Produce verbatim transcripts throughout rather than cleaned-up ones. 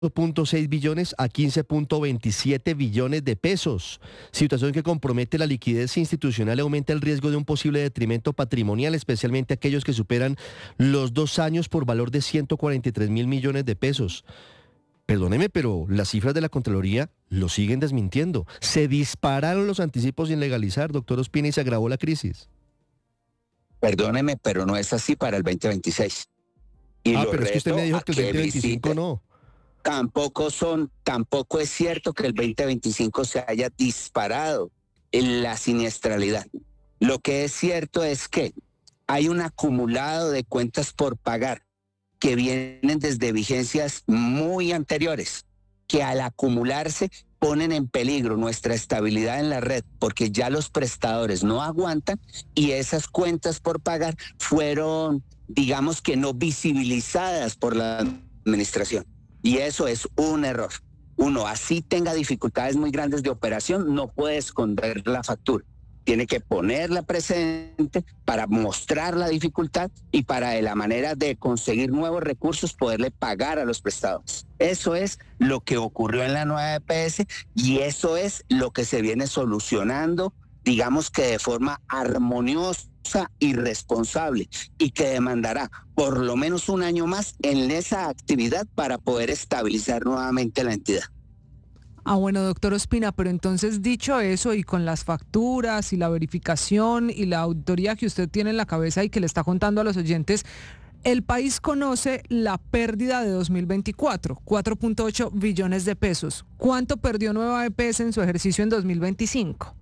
punto seis billones a quince punto veintisiete billones de pesos, situación que compromete la liquidez institucional y aumenta el riesgo de un posible detrimento patrimonial, especialmente aquellos que superan los dos años por valor de ciento cuarenta y tres mil millones de pesos. Perdóneme, pero las cifras de la Contraloría lo siguen desmintiendo. Se dispararon los anticipos sin legalizar, doctor Ospina, y se agravó la crisis. Perdóneme, pero no es así para el veinte veintiséis. Y Ah, lo pero es que usted me reto dijo a que el que veinte veinticinco visite. no. Tampoco son, tampoco es cierto que el veinte veinticinco se haya disparado en la siniestralidad. Lo que es cierto es que hay un acumulado de cuentas por pagar que vienen desde vigencias muy anteriores, que al acumularse ponen en peligro nuestra estabilidad en la red, porque ya los prestadores no aguantan y esas cuentas por pagar fueron, digamos que no visibilizadas por la administración. Y eso es un error. Uno, así tenga dificultades muy grandes de operación, no puede esconder la factura. Tiene que ponerla presente para mostrar la dificultad y para de la manera de conseguir nuevos recursos poderle pagar a los prestadores. Eso es lo que ocurrió en la nueva E P S y eso es lo que se viene solucionando, digamos que de forma armoniosa y responsable, y que demandará por lo menos un año más en esa actividad para poder estabilizar nuevamente la entidad. Ah, bueno, doctor Ospina, pero entonces dicho eso y con las facturas y la verificación y la auditoría que usted tiene en la cabeza y que le está contando a los oyentes, el país conoce la pérdida de dos mil veinticuatro, cuatro punto ocho billones de pesos. ¿Cuánto perdió Nueva E P S en su ejercicio en dos mil veinticinco?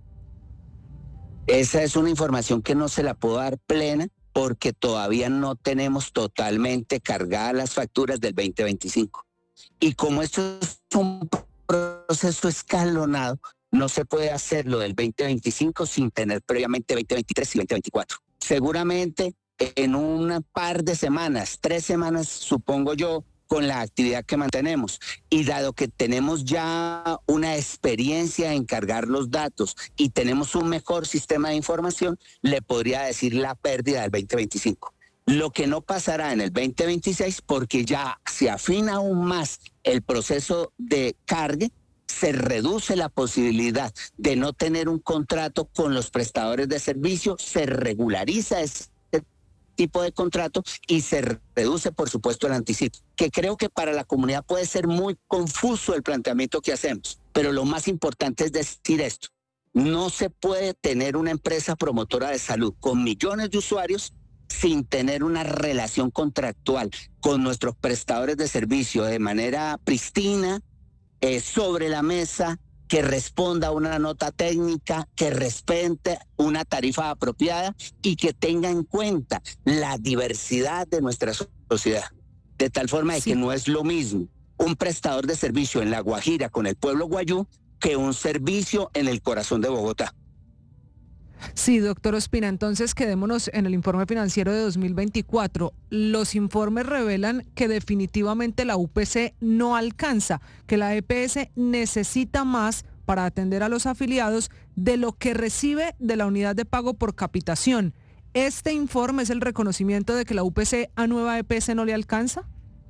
Esa es una información que no se la puedo dar plena porque todavía no tenemos totalmente cargadas las facturas del veinte veinticinco. Y como esto es un proceso escalonado, no se puede hacer lo del veinte veinticinco sin tener previamente veinte veintitrés y veinte veinticuatro. Seguramente en un par de semanas, tres semanas, supongo yo, con la actividad que mantenemos. Y dado que tenemos ya una experiencia en cargar los datos y tenemos un mejor sistema de información, le podría decir la pérdida del veinte veinticinco. Lo que no pasará en el veinte veintiséis porque ya se afina aún más el proceso de cargue, se reduce la posibilidad de no tener un contrato con los prestadores de servicio, se regulariza ese tipo de contrato y se reduce, por supuesto, el anticipo, que creo que para la comunidad puede ser muy confuso el planteamiento que hacemos, pero lo más importante es decir esto. No se puede tener una empresa promotora de salud con millones de usuarios sin tener una relación contractual con nuestros prestadores de servicio de manera pristina, eh, sobre la mesa, que responda a una nota técnica, que respete una tarifa apropiada y que tenga en cuenta la diversidad de nuestra sociedad. De tal forma de Sí. que no es lo mismo un prestador de servicio en La Guajira con el pueblo guayú que un servicio en el corazón de Bogotá. Sí, doctor Ospina, entonces quedémonos en el informe financiero de dos mil veinticuatro. Los informes revelan que definitivamente la U P C no alcanza, que la E P S necesita más para atender a los afiliados de lo que recibe de la unidad de pago por capitación. ¿Este informe es el reconocimiento de que la U P C a Nueva E P S no le alcanza?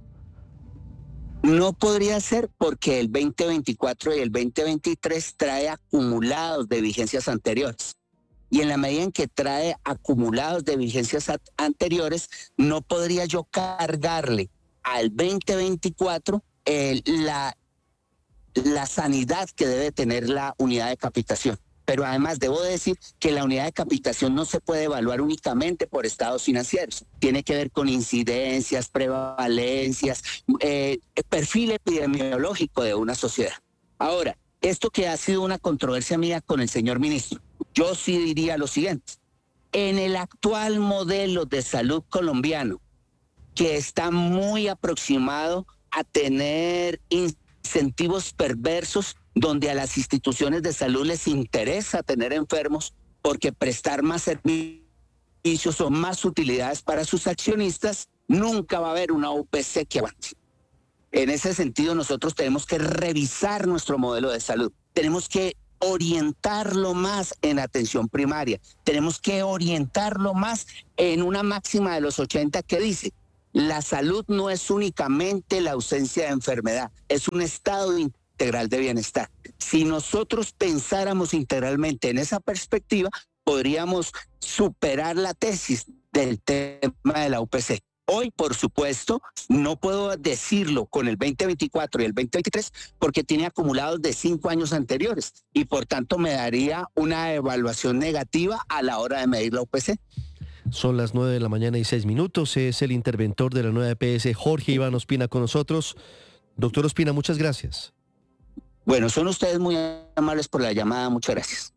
No podría ser porque el veinte veinticuatro y el veinte veintitrés trae acumulados de vigencias anteriores. Y en la medida en que trae acumulados de vigencias anteriores, no podría yo cargarle al veinte veinticuatro eh, la, la sanidad que debe tener la unidad de capitación. Pero además debo decir que la unidad de capitación no se puede evaluar únicamente por estados financieros. Tiene que ver con incidencias, prevalencias, eh, perfil epidemiológico de una sociedad. Ahora, esto que ha sido una controversia mía con el señor ministro, yo sí diría lo siguiente. En el actual modelo de salud colombiano, que está muy aproximado a tener incentivos perversos, donde a las instituciones de salud les interesa tener enfermos porque prestar más servicios o más utilidades para sus accionistas, nunca va a haber una U P C que avance. En ese sentido, nosotros tenemos que revisar nuestro modelo de salud. Tenemos que orientarlo más en atención primaria. Tenemos que orientarlo más en una máxima de los ochenta que dice, La salud no es únicamente la ausencia de enfermedad, es un estado integral de bienestar. Si nosotros pensáramos integralmente en esa perspectiva, podríamos superar la tesis del tema de la U P C. Hoy, por supuesto, no puedo decirlo con el veinte veinticuatro y el veinte veintitrés porque tiene acumulados de cinco años anteriores y por tanto me daría una evaluación negativa a la hora de medir la U P C. Son las nueve de la mañana y seis minutos. Es el interventor de la nueva E P S, Jorge Iván Ospina, con nosotros. Doctor Ospina, muchas gracias. Bueno, son ustedes muy amables por la llamada. Muchas gracias.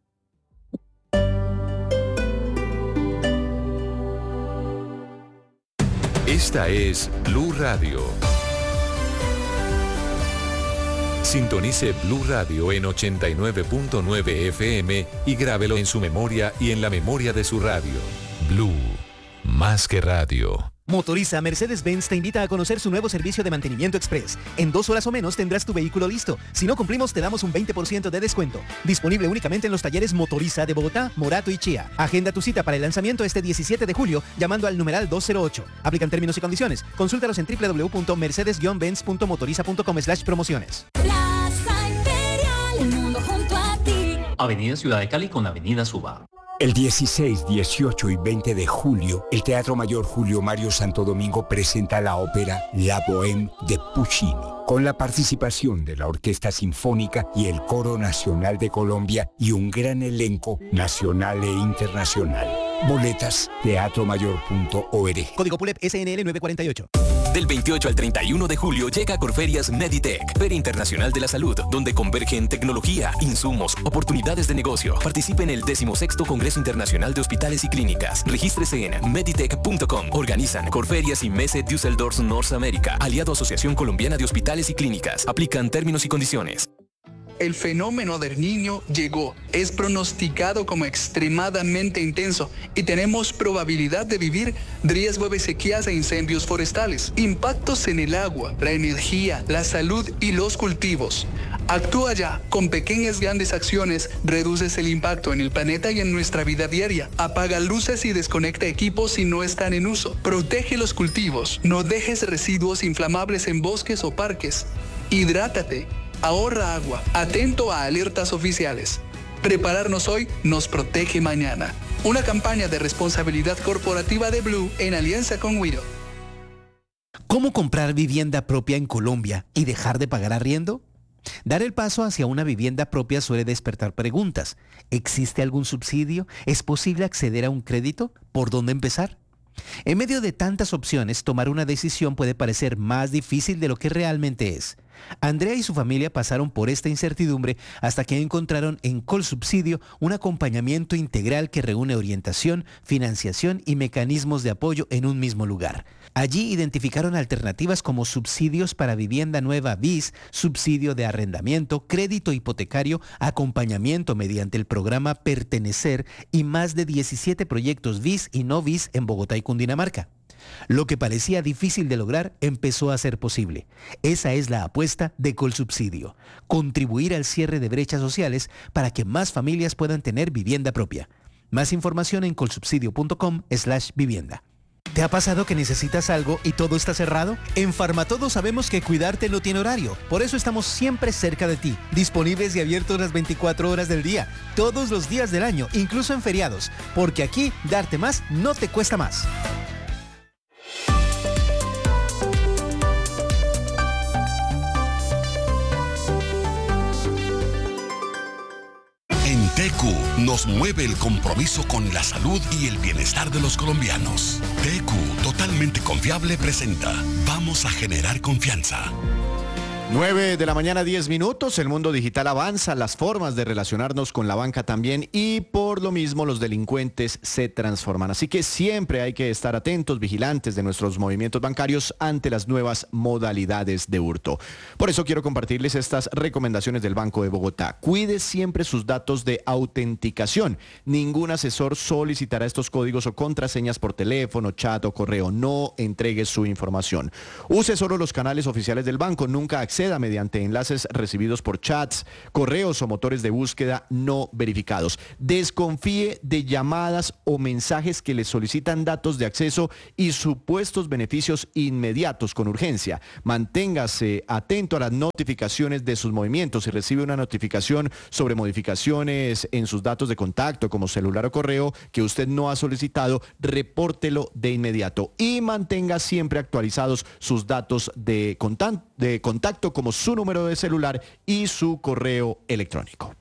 Esta es Blue Radio. Sintonice Blue Radio en ochenta y nueve punto nueve F M y grábelo en su memoria y en la memoria de su radio. Blue, más que radio. Motoriza Mercedes-Benz te invita a conocer su nuevo servicio de mantenimiento express. En dos horas o menos tendrás tu vehículo listo. Si no cumplimos, te damos un veinte por ciento de descuento. Disponible únicamente en los talleres Motoriza de Bogotá, Morato y Chía. Agenda tu cita para el lanzamiento este diecisiete de julio llamando al numeral dos cero ocho. Aplican términos y condiciones. Consúltalos en doble u doble u doble u punto mercedes guion benz punto motoriza punto com slash promociones. Plaza Imperial, el mundo junto a ti. Avenida Ciudad de Cali con Avenida Suba. El dieciséis, dieciocho y veinte de julio, el Teatro Mayor Julio Mario Santo Domingo presenta la ópera La Bohème de Puccini, con la participación de la Orquesta Sinfónica y el Coro Nacional de Colombia y un gran elenco nacional e internacional. Boletas, teatro mayor punto org. Código P U L E P S N L nueve cuarenta y ocho. Del veintiocho al treinta y uno de julio llega a Corferias Meditech, Feria Internacional de la Salud, donde convergen tecnología, insumos, oportunidades de negocio. Participe en el decimosexto Congreso Internacional de Hospitales y Clínicas. Regístrese en meditech punto com. Organizan Corferias y Messe Düsseldorf North America, aliado a Asociación Colombiana de Hospitales y Clínicas. Aplican términos y condiciones. El fenómeno del Niño llegó, es pronosticado como extremadamente intenso y tenemos probabilidad de vivir riesgo de sequías e incendios forestales, impactos en el agua, la energía, la salud y los cultivos. Actúa ya, con pequeñas grandes acciones reduces el impacto en el planeta y en nuestra vida diaria. Apaga luces y desconecta equipos si no están en uso. Protege los cultivos, no dejes residuos inflamables en bosques o parques. Hidrátate. Ahorra agua, atento a alertas oficiales. Prepararnos hoy nos protege mañana. Una campaña de responsabilidad corporativa de Blue en alianza con Wido. ¿Cómo comprar vivienda propia en Colombia y dejar de pagar arriendo? Dar el paso hacia una vivienda propia suele despertar preguntas. ¿Existe algún subsidio? ¿Es posible acceder a un crédito? ¿Por dónde empezar? En medio de tantas opciones, tomar una decisión puede parecer más difícil de lo que realmente es. Andrea y su familia pasaron por esta incertidumbre hasta que encontraron en Colsubsidio un acompañamiento integral que reúne orientación, financiación y mecanismos de apoyo en un mismo lugar. Allí identificaron alternativas como subsidios para vivienda nueva B I S, subsidio de arrendamiento, crédito hipotecario, acompañamiento mediante el programa Pertenecer y más de diecisiete proyectos B I S y no B I S en Bogotá y Cundinamarca. Lo que parecía difícil de lograr empezó a ser posible. Esa es la apuesta de Colsubsidio, contribuir al cierre de brechas sociales para que más familias puedan tener vivienda propia. Más información en colsubsidio punto com slash vivienda. ¿Te ha pasado que necesitas algo y todo está cerrado? En Farmatodo sabemos que cuidarte no tiene horario, por eso estamos siempre cerca de ti, disponibles y abiertos las veinticuatro horas del día, todos los días del año, incluso en feriados, porque aquí darte más no te cuesta más. T Q nos mueve el compromiso con la salud y el bienestar de los colombianos. T Q, totalmente confiable, presenta Vamos a generar confianza. nueve de la mañana, diez minutos. El mundo digital avanza, las formas de relacionarnos con la banca también y por lo mismo los delincuentes se transforman. Así que siempre hay que estar atentos, vigilantes de nuestros movimientos bancarios ante las nuevas modalidades de hurto. Por eso quiero compartirles estas recomendaciones del Banco de Bogotá. Cuide siempre sus datos de autenticación. Ningún asesor solicitará estos códigos o contraseñas por teléfono, chat o correo. No entregue su información. Use solo los canales oficiales del banco. Nunca acceda acceda mediante enlaces recibidos por chats, correos o motores de búsqueda no verificados. Desconfíe de llamadas o mensajes que le solicitan datos de acceso y supuestos beneficios inmediatos con urgencia. Manténgase atento a las notificaciones de sus movimientos. Si recibe una notificación sobre modificaciones en sus datos de contacto como celular o correo que usted no ha solicitado, repórtelo de inmediato y mantenga siempre actualizados sus datos de contacto, de contacto como su número de celular y su correo electrónico.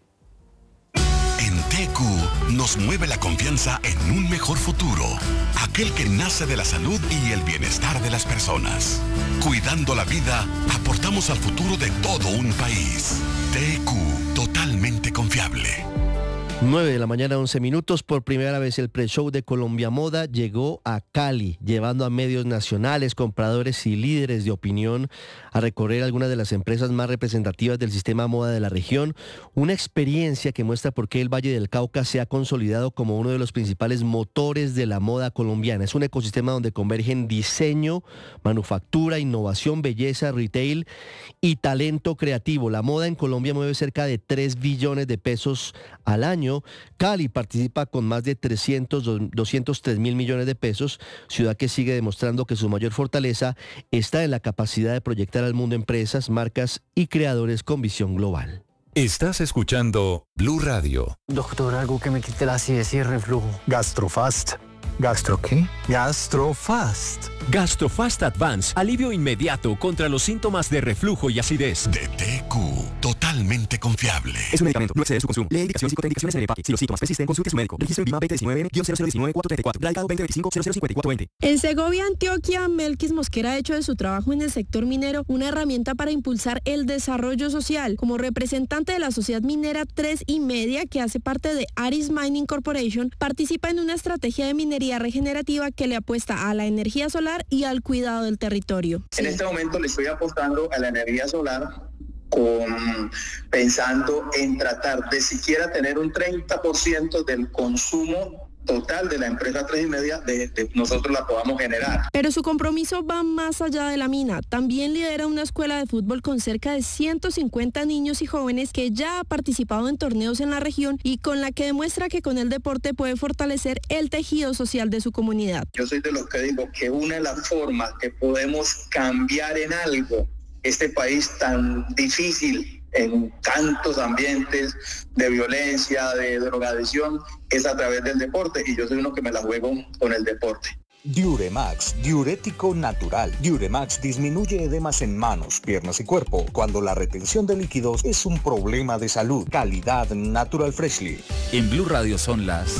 En T Q nos mueve la confianza en un mejor futuro, aquel que nace de la salud y el bienestar de las personas. Cuidando la vida, aportamos al futuro de todo un país. T Q, totalmente confiable. nueve de la mañana, once minutos. Por primera vez el pre-show de Colombia Moda llegó a Cali, llevando a medios nacionales, compradores y líderes de opinión a recorrer algunas de las empresas más representativas del sistema moda de la región. Una experiencia que muestra por qué el Valle del Cauca se ha consolidado como uno de los principales motores de la moda colombiana. Es un ecosistema donde convergen diseño, manufactura, innovación, belleza, retail y talento creativo. La moda en Colombia mueve cerca de tres billones de pesos al año. Cali participa con más de trescientos, doscientos tres mil millones de pesos, ciudad que sigue demostrando que su mayor fortaleza está en la capacidad de proyectar al mundo empresas, marcas y creadores con visión global. Estás escuchando Blue Radio. Doctor, algo que me quite la acidez y el reflujo. Gastrofast. ¿Gastro qué? Gastrofast. Gastrofast Advance, alivio inmediato contra los síntomas de reflujo y acidez. De T Q, totalmente confiable. Es un medicamento, no excede su consumo. Lee indicaciones y contraindicaciones en el empaque. Si los síntomas persisten, consulte a su médico. Registro en Vima veinte diecinueve cero cero diecinueve cuatro treinta y cuatro. Radicado veinte veinticinco cero cero cincuenta y cuatro veinte. En Segovia, Antioquia, Melquis Mosquera ha hecho de su trabajo en el sector minero una herramienta para impulsar el desarrollo social. Como representante de la sociedad minera tres y media, que hace parte de Aris Mining Corporation, participa en una estrategia de minería regenerativa que le apuesta a la energía solar y al cuidado del territorio. En este momento le estoy apostando a la energía solar con, pensando en tratar de siquiera tener un treinta por ciento del consumo total de la empresa tres y media de, de nosotros la podamos generar. Pero su compromiso va más allá de la mina. También lidera una escuela de fútbol con cerca de ciento cincuenta niños y jóvenes que ya ha participado en torneos en la región y con la que demuestra que con el deporte puede fortalecer el tejido social de su comunidad. Yo soy de los que digo que una de las formas que podemos cambiar en algo este país tan difícil en tantos ambientes de violencia, de drogadicción, es a través del deporte, y yo soy uno que me la juego con el deporte. Diuremax, diurético natural. Diuremax disminuye edemas en manos, piernas y cuerpo cuando la retención de líquidos es un problema de salud. Calidad Natural Freshly. En Blue Radio son las...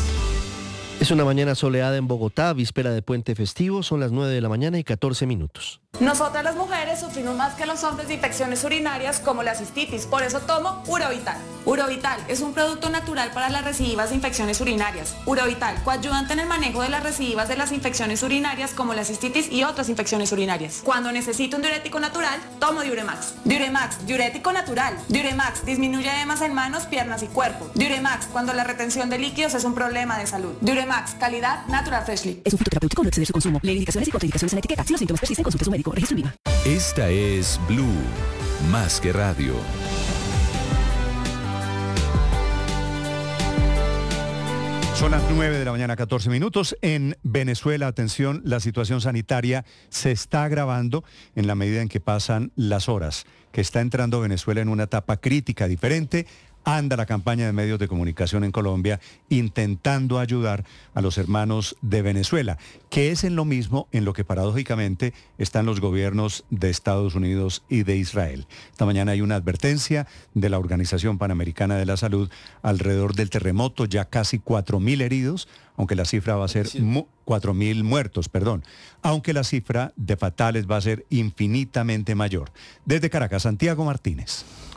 Es una mañana soleada en Bogotá, víspera de puente festivo, son las nueve de la mañana y catorce minutos. Nosotras las mujeres sufrimos más que los hombres de infecciones urinarias como la cistitis, por eso tomo Urovital. Urovital es un producto natural para las recidivas de infecciones urinarias. Urovital, coayudante en el manejo de las recidivas de las infecciones urinarias como la cistitis y otras infecciones urinarias. Cuando necesito un diurético natural, tomo Diuremax. Diuremax, diurético natural. Diuremax disminuye edemas en manos, piernas y cuerpo. Diuremax, cuando la retención de líquidos es un problema de salud. Diuremax, calidad Natural Freshly. Es un fitoterapéutico, no exceder su consumo. Lee indicaciones y contraindicaciones en la etiqueta. Si los síntomas persisten, consulte a su médico. Registro en Vima. Esta es Blue, más que radio. Son las nueve de la mañana, catorce minutos. En Venezuela, atención, la situación sanitaria se está agravando en la medida en que pasan las horas, que está entrando Venezuela en una etapa crítica diferente. Anda la campaña de medios de comunicación en Colombia intentando ayudar a los hermanos de Venezuela, que es en lo mismo en lo que paradójicamente están los gobiernos de Estados Unidos y de Israel. Esta mañana hay una advertencia de la Organización Panamericana de la Salud alrededor del terremoto, ya casi cuatro mil heridos, aunque la cifra va a ser cuatro mil muertos, perdón, aunque la cifra de fatales va a ser infinitamente mayor. Desde Caracas, Santiago Martínez.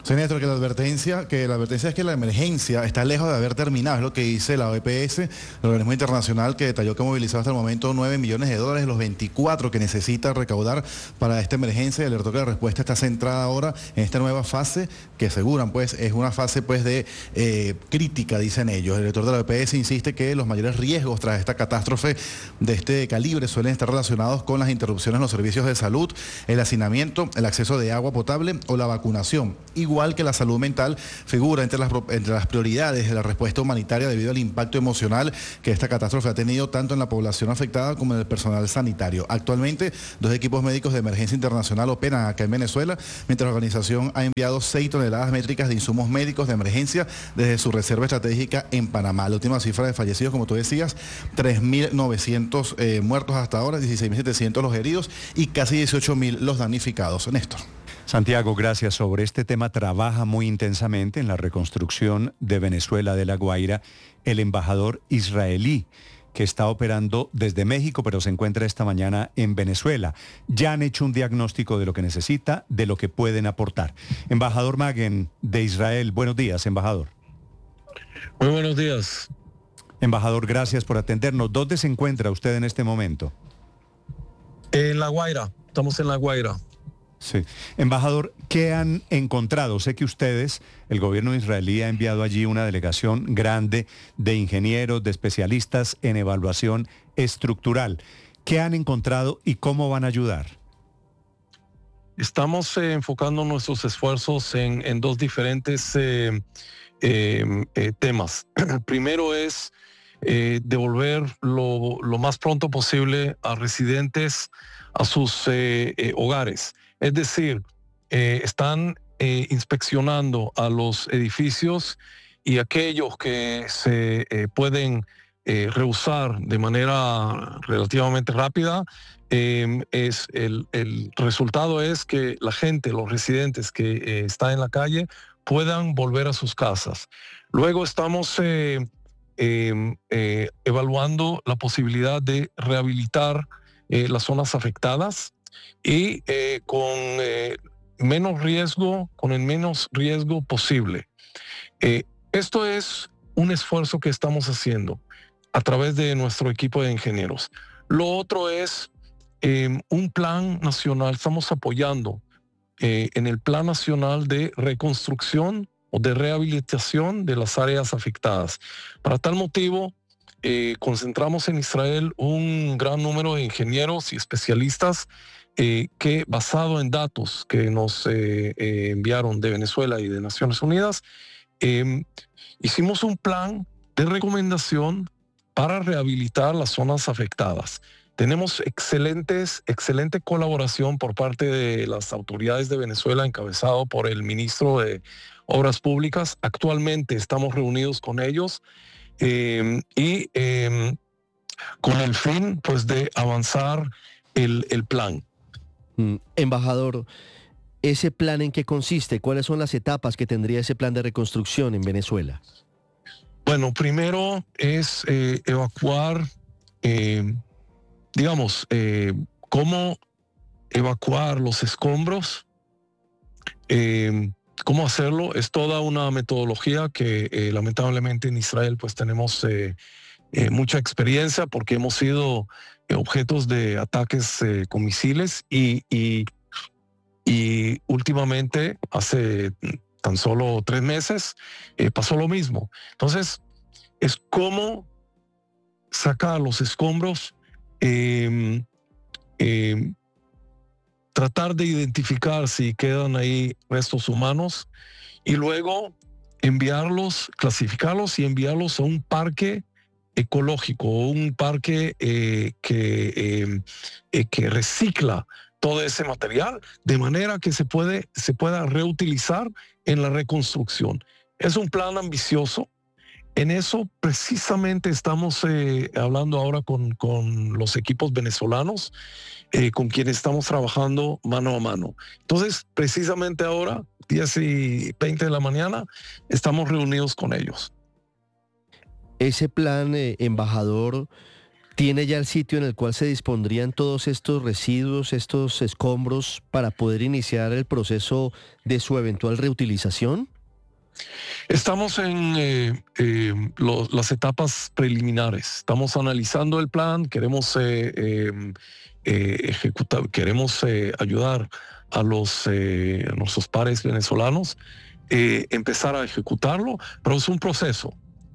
Sí, Néstor, que la advertencia, que la advertencia es que la emergencia está lejos de haber terminado, es lo que dice la O E P S, el organismo internacional que detalló que ha movilizado hasta el momento nueve millones de dólares, los veinticuatro que necesita recaudar para esta emergencia, y alertó que la respuesta está centrada ahora en esta nueva fase, que aseguran pues es una fase pues de eh, crítica, dicen ellos. El director de la O E P S insiste que los mayores riesgos tras esta catástrofe de este calibre suelen estar relacionados con las interrupciones en los servicios de salud, el hacinamiento, el acceso de agua potable o la vacunación. Igual que la salud mental figura entre las, entre las prioridades de la respuesta humanitaria debido al impacto emocional que esta catástrofe ha tenido tanto en la población afectada como en el personal sanitario. Actualmente, dos equipos médicos de emergencia internacional operan acá en Venezuela, mientras la organización ha enviado seis toneladas métricas de insumos médicos de emergencia desde su reserva estratégica en Panamá. La última cifra de fallecidos, como tú decías, tres mil novecientos eh, muertos hasta ahora, dieciséis mil setecientos los heridos y casi dieciocho mil los damnificados. Néstor. Santiago, gracias. Sobre este tema trabaja muy intensamente en la reconstrucción de Venezuela de La Guaira el embajador israelí, que está operando desde México, pero se encuentra esta mañana en Venezuela. Ya han hecho un diagnóstico de lo que necesita, de lo que pueden aportar. Embajador Maguen de Israel, buenos días, embajador. Muy buenos días. Embajador, gracias por atendernos. ¿Dónde se encuentra usted en este momento? En La Guaira, estamos en La Guaira. Sí. Embajador, ¿qué han encontrado? Sé que ustedes, el gobierno israelí ha enviado allí una delegación grande de ingenieros, de especialistas en evaluación estructural. ¿Qué han encontrado y cómo van a ayudar? Estamos eh, enfocando nuestros esfuerzos en, en dos diferentes eh, eh, eh, temas. Primero es eh, devolver lo, lo más pronto posible a residentes a sus eh, eh, hogares. Es decir, eh, están eh, inspeccionando a los edificios y aquellos que se eh, pueden eh, rehusar de manera relativamente rápida, eh, es el, el resultado es que la gente, los residentes que eh, están en la calle, puedan volver a sus casas. Luego estamos eh, eh, eh, evaluando la posibilidad de rehabilitar eh, las zonas afectadas y eh, con eh, menos riesgo, con el menos riesgo posible. Eh, esto es un esfuerzo que estamos haciendo a través de nuestro equipo de ingenieros. Lo otro es eh, un plan nacional, estamos apoyando eh, en el plan nacional de reconstrucción o de rehabilitación de las áreas afectadas. Para tal motivo, eh, concentramos en Israel un gran número de ingenieros y especialistas Eh, que basado en datos que nos eh, eh, enviaron de Venezuela y de Naciones Unidas, eh, hicimos un plan de recomendación para rehabilitar las zonas afectadas. Tenemos excelentes, excelente colaboración por parte de las autoridades de Venezuela, encabezado por el ministro de Obras Públicas. Actualmente estamos reunidos con ellos eh, y eh, con el fin pues, de avanzar el, el plan. Mm, embajador, ¿ese plan en qué consiste? ¿Cuáles son las etapas que tendría ese plan de reconstrucción en Venezuela? Bueno, primero es eh, evacuar, eh, digamos, eh, cómo evacuar los escombros, eh, cómo hacerlo. Es toda una metodología que eh, lamentablemente en Israel pues tenemos eh, eh, mucha experiencia porque hemos sido objetos de ataques eh, con misiles y, y, y últimamente, hace tan solo tres meses, eh, pasó lo mismo. Entonces, es cómo sacar los escombros, eh, eh, tratar de identificar si quedan ahí restos humanos y luego enviarlos, clasificarlos y enviarlos a un parque ecológico, un parque eh, que, eh, eh, que recicla todo ese material de manera que se, puede, se pueda reutilizar en la reconstrucción. Es un plan ambicioso. En eso precisamente estamos eh, hablando ahora con, con los equipos venezolanos, eh, con quienes estamos trabajando mano a mano. Entonces, precisamente ahora, diez y veinte de la mañana, estamos reunidos con ellos. Ese plan, eh, embajador, ¿Tiene ya el sitio en el cual se dispondrían todos estos residuos, estos escombros, para poder iniciar el proceso de su eventual reutilización? Estamos en eh, eh, lo, las etapas preliminares. Estamos analizando el plan, queremos eh, eh, eh, ejecutar, queremos eh, ayudar a los eh, a nuestros pares venezolanos, eh, empezar a ejecutarlo, pero es un proceso.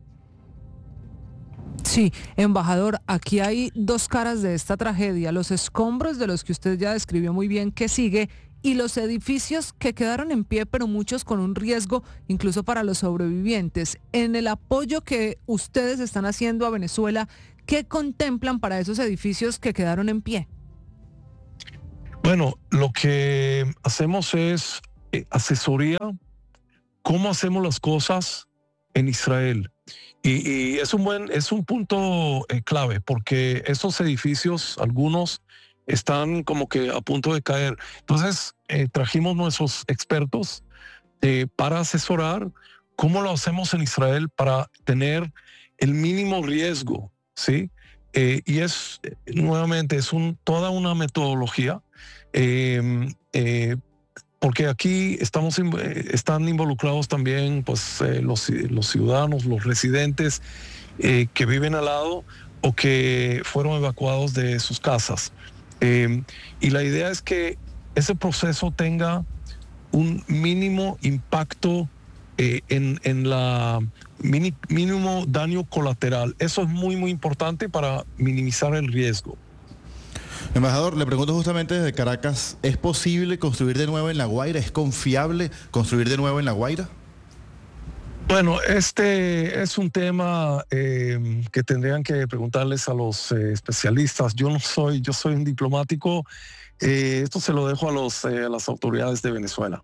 Sí, embajador, aquí hay dos caras de esta tragedia, los escombros de los que usted ya describió muy bien que sigue y los edificios que quedaron en pie, pero muchos con un riesgo incluso para los sobrevivientes. En el apoyo que ustedes están haciendo a Venezuela, ¿qué contemplan para esos edificios que quedaron en pie? Bueno, lo que hacemos es eh, asesoría, cómo hacemos las cosas en Israel. Y, y es un buen, es un punto eh, clave, porque esos edificios, algunos están como que a punto de caer. Entonces, eh, trajimos nuestros expertos eh, para asesorar cómo lo hacemos en Israel para tener el mínimo riesgo, ¿sí? Eh, y es, nuevamente, es un, toda una metodología, eh, eh, porque aquí estamos, están involucrados también pues, eh, los, los ciudadanos, los residentes eh, que viven al lado o que fueron evacuados de sus casas. Eh, y la idea es que ese proceso tenga un mínimo impacto eh, en, en la mini, mínimo daño colateral. Eso es muy, muy importante para minimizar el riesgo. Embajador, le pregunto justamente desde Caracas, ¿es posible construir de nuevo en La Guaira? ¿Es confiable construir de nuevo en La Guaira? Bueno, este es un tema eh, que tendrían que preguntarles a los eh, especialistas. Yo no soy, yo soy un diplomático. Eh, esto se lo dejo a, los, eh, a las autoridades de Venezuela.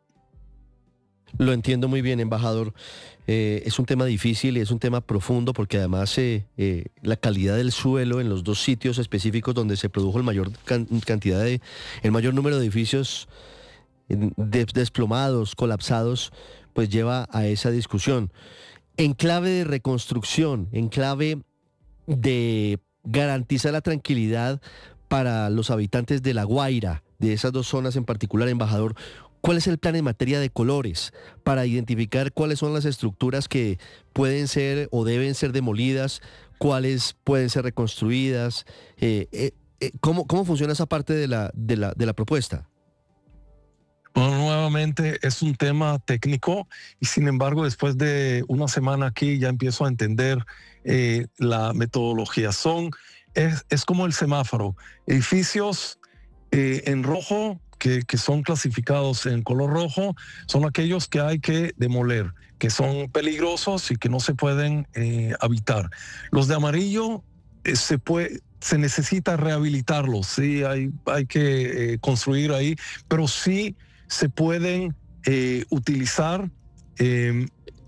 Lo entiendo muy bien, embajador. Eh, es un tema difícil y es un tema profundo porque además eh, eh, la calidad del suelo en los dos sitios específicos donde se produjo el mayor can- cantidad de, el mayor número de edificios de, desplomados, colapsados, pues lleva a esa discusión. En clave de reconstrucción, en clave de garantizar la tranquilidad para los habitantes de La Guaira, de esas dos zonas en particular, embajador, ¿cuál es el plan en materia de colores para identificar cuáles son las estructuras que pueden ser o deben ser demolidas, cuáles pueden ser reconstruidas? Eh, eh, eh, ¿cómo, ¿Cómo funciona esa parte de la, de la, de la propuesta? Bueno, nuevamente es un tema técnico y sin embargo después de una semana aquí ya empiezo a entender eh, la metodología. Son, es, es como el semáforo, edificios eh, en rojo que, que son clasificados en color rojo, son aquellos que hay que demoler, que son peligrosos y que no se pueden eh, habitar. Los de amarillo eh, se puede... se necesita rehabilitarlos, sí, hay, hay que eh, construir ahí, pero sí se pueden eh, utilizar, eh,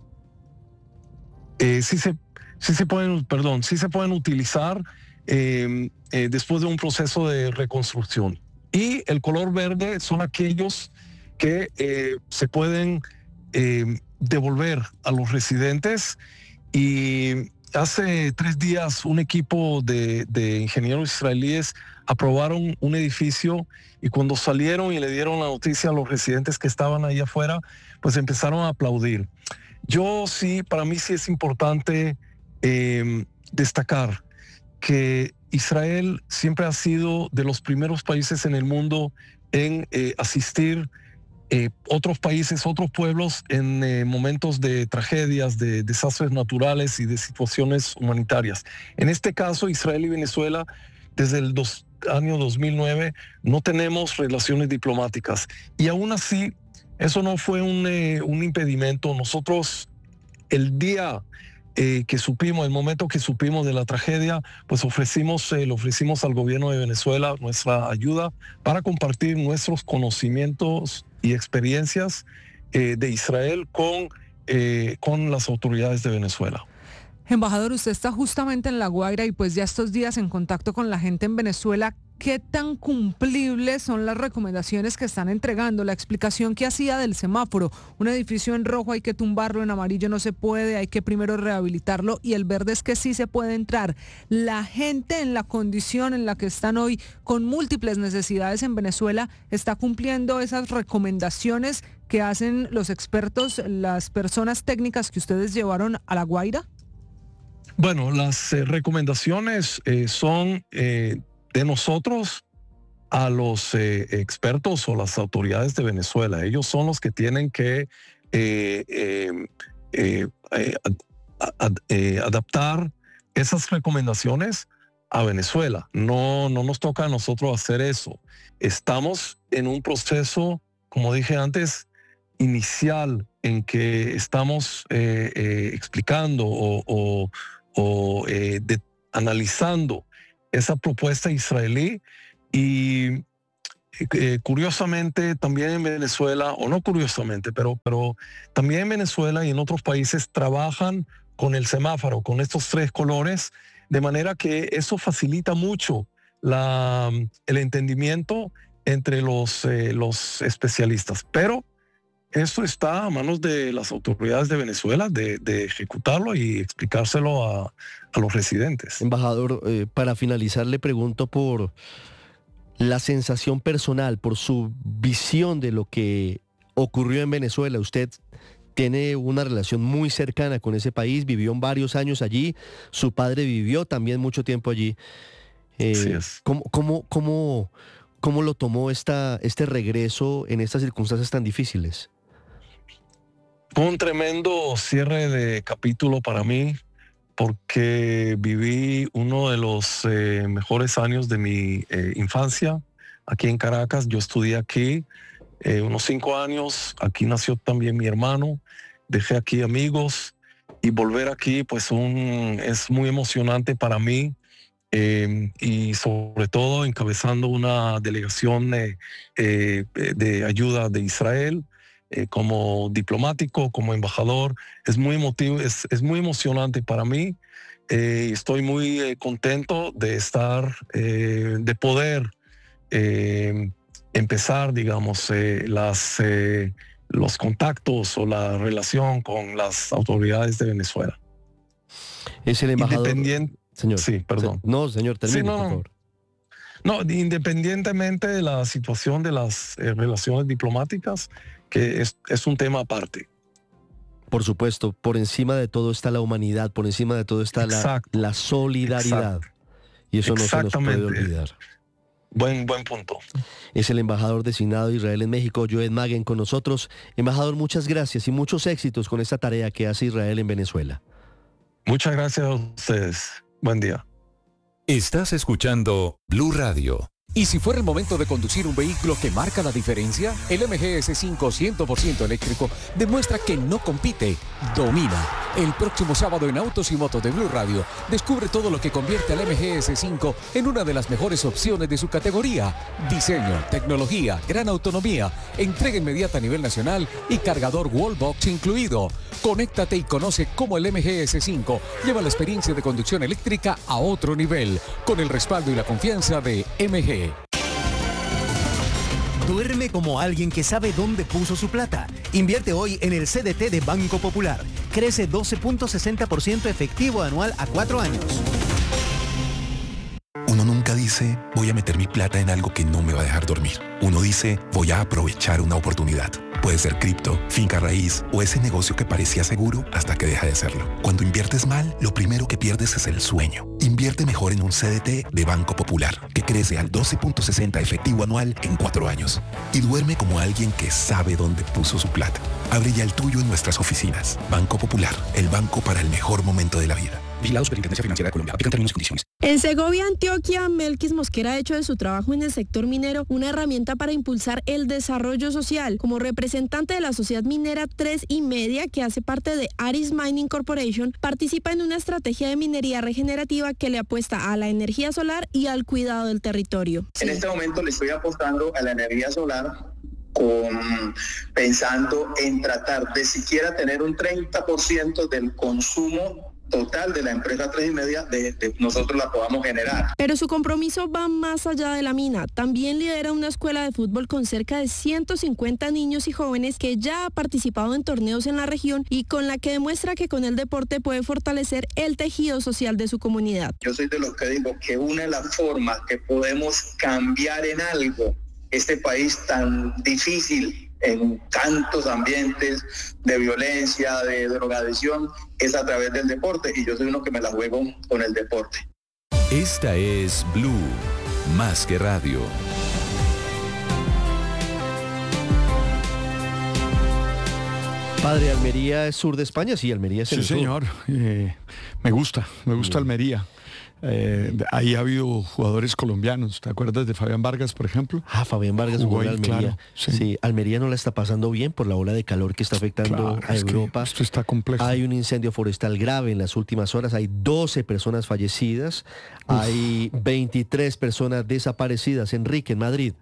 eh, sí, se, sí se pueden, perdón, sí se pueden utilizar eh, eh, después de un proceso de reconstrucción. Y el color verde son aquellos que eh, se pueden eh, devolver a los residentes. Y hace tres días un equipo de, de ingenieros israelíes aprobaron un edificio y cuando salieron y le dieron la noticia a los residentes que estaban ahí afuera, pues empezaron a aplaudir. Yo sí, para mí sí es importante eh, destacar que Israel siempre ha sido de los primeros países en el mundo en eh, asistir Eh, otros países, otros pueblos en eh, momentos de tragedias, de desastres naturales y de situaciones humanitarias. En este caso, Israel y Venezuela, desde el dos, año dos mil nueve, no tenemos relaciones diplomáticas. Y aún así, eso no fue un, eh, un impedimento. Nosotros, el día eh, que supimos, el momento que supimos de la tragedia, pues ofrecimos, eh, le ofrecimos al gobierno de Venezuela nuestra ayuda para compartir nuestros conocimientos y experiencias eh, de Israel con, eh, con las autoridades de Venezuela. Embajador, usted está justamente en La Guaira y pues ya estos días en contacto con la gente en Venezuela. ¿qué tan cumplibles son las recomendaciones que están entregando? La explicación que hacía del semáforo, un edificio en rojo hay que tumbarlo, en amarillo no se puede, hay que primero rehabilitarlo, y el verde es que sí se puede entrar. La gente en la condición en la que están hoy, con múltiples necesidades en Venezuela, ¿está cumpliendo esas recomendaciones que hacen los expertos, las personas técnicas que ustedes llevaron a La Guaira? Bueno, las eh, recomendaciones eh, son eh, de nosotros a los eh, expertos o las autoridades de Venezuela. Ellos son los que tienen que eh, eh, eh, eh, ad, ad, eh, adaptar esas recomendaciones a Venezuela. No, no nos toca a nosotros hacer eso. Estamos en un proceso, como dije antes, inicial, en que estamos eh, eh, explicando o, o, o eh, de, analizando esa propuesta israelí, y eh, curiosamente también en Venezuela, o no curiosamente, pero, pero también en Venezuela y en otros países trabajan con el semáforo, con estos tres colores, de manera que eso facilita mucho la, el entendimiento entre los, eh, los especialistas. Pero eso está a manos de las autoridades de Venezuela de, de ejecutarlo y explicárselo a, a los residentes. Embajador, eh, para finalizar le pregunto por la sensación personal, por su visión de lo que ocurrió en Venezuela. Usted tiene una relación muy cercana con ese país, vivió varios años allí, su padre vivió también mucho tiempo allí. Eh, Así es. ¿cómo, cómo, cómo, cómo lo tomó esta, este regreso en estas circunstancias tan difíciles? Fue un tremendo cierre de capítulo para mí, porque viví uno de los eh, mejores años de mi eh, infancia aquí en Caracas. Yo estudié aquí eh, unos cinco años, aquí nació también mi hermano, dejé aquí amigos, y volver aquí pues un, es muy emocionante para mí, eh, y sobre todo encabezando una delegación eh, eh, de ayuda de Israel. Eh, como diplomático, como embajador, es muy emotivo, es, es muy emocionante para mí. Eh, estoy muy eh, contento de estar, eh, de poder eh, empezar, digamos, eh, las, eh, los contactos o la relación con las autoridades de Venezuela. Es el embajador. Independiente. Señor. Sí, perdón. No, señor, termine, sí, no, por favor. No, independientemente de la situación de las eh, relaciones diplomáticas, que es, es un tema aparte. Por supuesto, por encima de todo está la humanidad, por encima de todo está la, la solidaridad. Exacto. Y eso no se nos puede olvidar. Buen, buen punto. Es el embajador designado de Israel en México, Joed Maguen, con nosotros. Embajador, muchas gracias y muchos éxitos con esta tarea que hace Israel en Venezuela. Muchas gracias a ustedes. Buen día. Estás escuchando Blue Radio. ¿Y si fuera el momento de conducir un vehículo que marca la diferencia? El M G S cinco cien por ciento eléctrico demuestra que no compite, domina. El próximo sábado en Autos y Motos de Blue Radio, descubre todo lo que convierte al M G S cinco en una de las mejores opciones de su categoría. Diseño, tecnología, gran autonomía, entrega inmediata a nivel nacional y cargador Wallbox incluido. Conéctate y conoce cómo el M G S cinco lleva la experiencia de conducción eléctrica a otro nivel, con el respaldo y la confianza de M G. Duerme como alguien que sabe dónde puso su plata. Invierte hoy en el C D T de Banco Popular. Crece doce punto sesenta por ciento efectivo anual a cuatro años. Uno nunca dice, voy a meter mi plata en algo que no me va a dejar dormir. Uno dice, voy a aprovechar una oportunidad. Puede ser cripto, finca raíz o ese negocio que parecía seguro hasta que deja de serlo. Cuando inviertes mal, lo primero que pierdes es el sueño. Invierte mejor en un C D T de Banco Popular, que crece al doce punto sesenta efectivo anual en cuatro años. Y duerme como alguien que sabe dónde puso su plata. Abre ya el tuyo en nuestras oficinas. Banco Popular, el banco para el mejor momento de la vida. Vigilado Superintendencia Financiera de Colombia. Aplican términos y condiciones. En Segovia, Antioquia, Melquis Mosquera ha hecho de su trabajo en el sector minero una herramienta para impulsar el desarrollo social. Como representante de la sociedad minera tres y media, que hace parte de Aris Mining Corporation, participa en una estrategia de minería regenerativa que le apuesta a la energía solar y al cuidado del territorio. En este momento le estoy apostando a la energía solar, con, pensando en tratar de siquiera tener un treinta por ciento del consumo total de la empresa Tres y Media, de, de nosotros la podamos generar. Pero su compromiso va más allá de la mina. También lidera una escuela de fútbol con cerca de ciento cincuenta niños y jóvenes que ya ha participado en torneos en la región y con la que demuestra que con el deporte puede fortalecer el tejido social de su comunidad. Yo soy de los que digo que una de las formas que podemos cambiar en algo este país tan difícil en tantos ambientes de violencia, de drogadicción, es a través del deporte, y yo soy uno que me la juego con el deporte. Esta es Blue, más que radio. Padre, ¿Almería es sur de España? Sí, Almería es el sur. Sí, señor. Eh, me gusta, me gusta Bien. Almería. Eh, ahí ha habido jugadores colombianos. ¿Te acuerdas de Fabián Vargas, por ejemplo? Ah, Fabián Vargas jugó en Almería. Claro, sí. sí, Almería no la está pasando bien por la ola de calor que está afectando claro, a Europa. Esto está complejo. Hay un incendio forestal grave en las últimas horas. Hay doce personas fallecidas. Uf. Hay veintitrés personas desaparecidas. Enrique, en Madrid.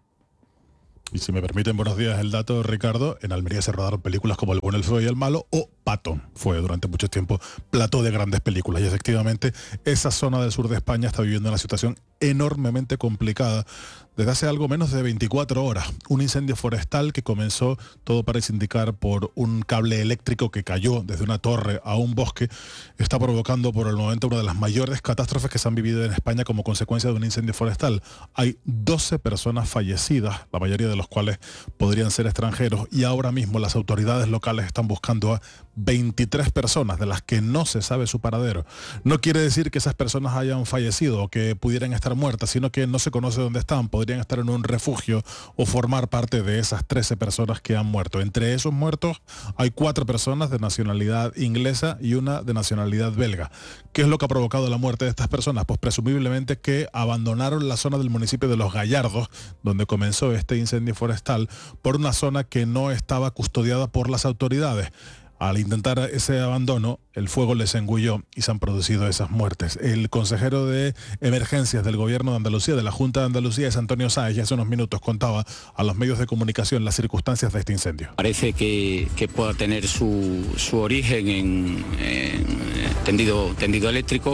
Y si me permiten, buenos días, el dato, Ricardo. En Almería se rodaron películas como El bueno, el feo y el malo o Patton. Fue durante mucho tiempo plató de grandes películas. Y efectivamente, esa zona del sur de España está viviendo una situación enormemente complicada desde hace algo menos de veinticuatro horas. Un incendio forestal que comenzó, todo parece indicar, por un cable eléctrico que cayó desde una torre a un bosque, está provocando por el momento una de las mayores catástrofes que se han vivido en España como consecuencia de un incendio forestal. Hay doce personas fallecidas, la mayoría de los cuales podrían ser extranjeros, y ahora mismo las autoridades locales están buscando a veintitrés personas de las que no se sabe su paradero. No quiere decir que esas personas hayan fallecido o que pudieran estar muertas, sino que no se conoce dónde están. Podrían estar en un refugio o formar parte de esas trece personas que han muerto. Entre esos muertos hay cuatro personas de nacionalidad inglesa y una de nacionalidad belga. ¿Qué es lo que ha provocado la muerte de estas personas? Pues presumiblemente que abandonaron la zona del municipio de Los Gallardos, donde comenzó este incendio forestal, por una zona que no estaba custodiada por las autoridades. Al intentar ese abandono, el fuego les engulló y se han producido esas muertes. El consejero de emergencias del gobierno de Andalucía, de la Junta de Andalucía, es Antonio Sáez, y hace unos minutos contaba a los medios de comunicación las circunstancias de este incendio. Parece que, que pueda tener su, su origen en, en tendido, tendido eléctrico,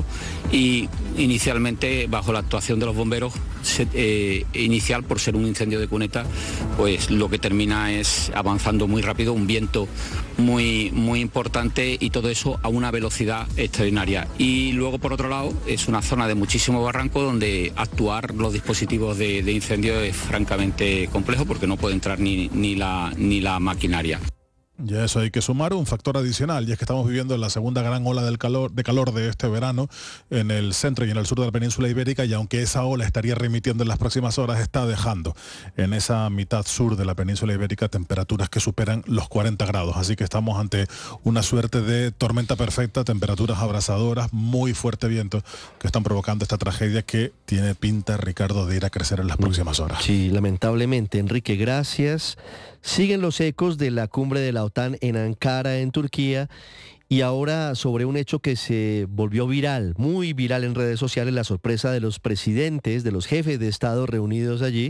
y inicialmente, bajo la actuación de los bomberos, se, eh, inicial por ser un incendio de cuneta, pues lo que termina es avanzando muy rápido, un viento muy, muy importante, y todo eso a una velocidad extraordinaria. Y luego, por otro lado, es una zona de muchísimo barranco donde actuar los dispositivos de, de incendio es francamente complejo, porque no puede entrar ni, ni, la, ni la maquinaria. Y a eso hay que sumar un factor adicional, y es que estamos viviendo la segunda gran ola del calor, de calor de este verano en el centro y en el sur de la península ibérica, y aunque esa ola estaría remitiendo en las próximas horas, está dejando en esa mitad sur de la península ibérica temperaturas que superan los cuarenta grados. Así que estamos ante una suerte de tormenta perfecta, temperaturas abrasadoras, muy fuerte viento, que están provocando esta tragedia que tiene pinta, Ricardo, de ir a crecer en las próximas horas. Sí, lamentablemente. Enrique, gracias. Siguen los ecos de la cumbre de la OTAN en Ankara, en Turquía, y ahora sobre un hecho que se volvió viral, muy viral en redes sociales, la sorpresa de los presidentes, de los jefes de Estado reunidos allí,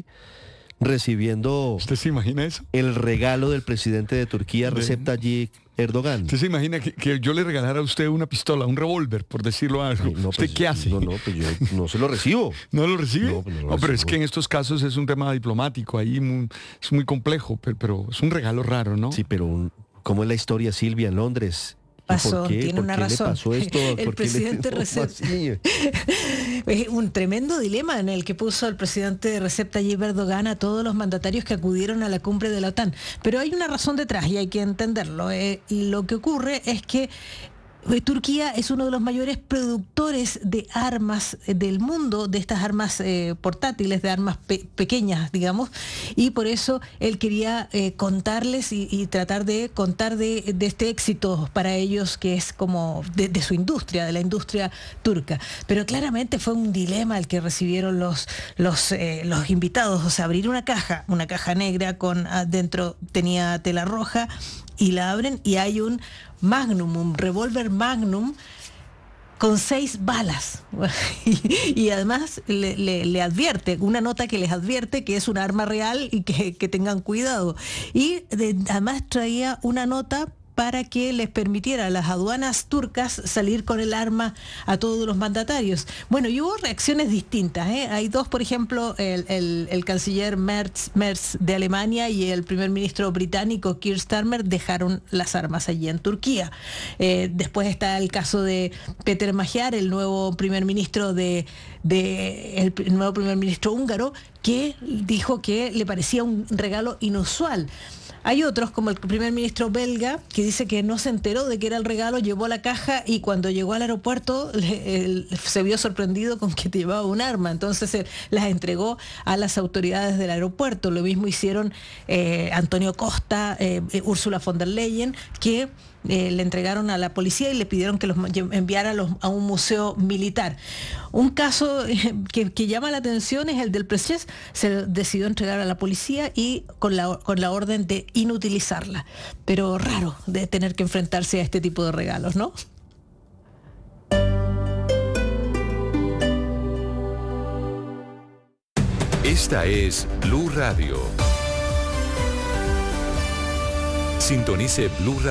recibiendo ¿Usted se imagina eso? el regalo del presidente de Turquía, Recep Tayyip Erdogan. ¿Usted se imagina que, que yo le regalara a usted una pistola, un revólver, por decirlo algo? No, ¿Usted pues, qué hace? No, no, pues yo no se lo recibo. ¿No lo recibe? No, pues no, lo no pero recibo. Es que en estos casos es un tema diplomático, ahí muy, es muy complejo, pero, pero es un regalo raro, ¿no? Sí, pero un, ¿cómo es la historia, Silvia, en Londres? Pasó, ¿Por qué? tiene ¿Por una qué razón. Le pasó esto? El presidente le... Recep es un tremendo dilema en el que puso el presidente Recep Tayyip Erdogan a todos los mandatarios que acudieron a la cumbre de la OTAN. Pero hay una razón detrás y hay que entenderlo. Eh, lo que ocurre es que Turquía es uno de los mayores productores de armas del mundo, de estas armas eh, portátiles, de armas pe- pequeñas, digamos, y por eso él quería eh, contarles y, y tratar de contar de, de este éxito para ellos, que es como de, de su industria, de la industria turca. Pero claramente fue un dilema el que recibieron los, los, eh, los invitados, o sea, abrir una caja, una caja negra con adentro tenía tela roja, y la abren y hay un Magnum, un revólver Magnum con seis balas. y, y además le, le, le advierte, una nota que les advierte que es un arma real y que, que tengan cuidado. Y de, además traía una nota para que les permitiera a las aduanas turcas salir con el arma a todos los mandatarios. Bueno, y hubo reacciones distintas, ¿eh? Hay dos, por ejemplo, el, el, el canciller Merz, Merz de Alemania y el primer ministro británico Keir Starmer dejaron las armas allí en Turquía. Eh, después está el caso de Peter Magyar, el nuevo primer ministro de, de el, el nuevo primer ministro húngaro, que dijo que le parecía un regalo inusual. Hay otros, como el primer ministro belga, que dice que no se enteró de que era el regalo, llevó la caja y cuando llegó al aeropuerto le, el, se vio sorprendido con que llevaba un arma. Entonces eh, las entregó a las autoridades del aeropuerto. Lo mismo hicieron eh, Antonio Costa, eh, Ursula von der Leyen, que Eh, le entregaron a la policía y le pidieron que los enviara a, los, a un museo militar. Un caso eh, que, que llama la atención es el del Preciés. Se decidió entregar a la policía y con la, con la orden de inutilizarla. Pero raro de tener que enfrentarse a este tipo de regalos, ¿no? Esta es Blue Radio. Sintonice Blue Radio.